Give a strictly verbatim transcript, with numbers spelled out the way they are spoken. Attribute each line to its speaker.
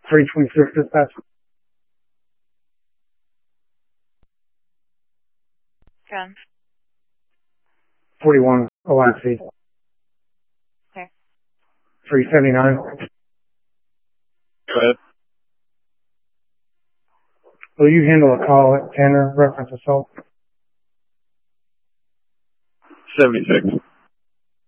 Speaker 1: three twenty-six dispatch.
Speaker 2: From?
Speaker 1: forty-one O I C.
Speaker 2: Okay.
Speaker 1: three seventy-nine.
Speaker 3: Go ahead.
Speaker 1: Will you handle a call at Tanner reference assault?
Speaker 3: seventy-six.